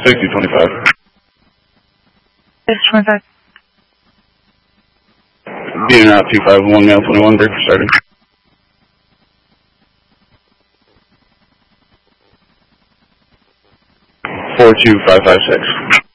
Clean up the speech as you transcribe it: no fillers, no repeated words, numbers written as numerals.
6025. 625. Being out 251, male 21, break for starting. 42556.